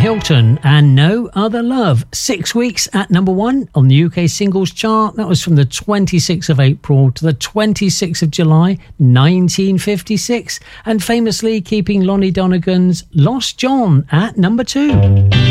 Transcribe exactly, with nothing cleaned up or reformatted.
Hilton and No Other Love. Six weeks at number one on the U K singles chart. That was from the twenty-sixth of April to the twenty-sixth of July, nineteen fifty-six. And famously keeping Lonnie Donegan's Lost John at number two.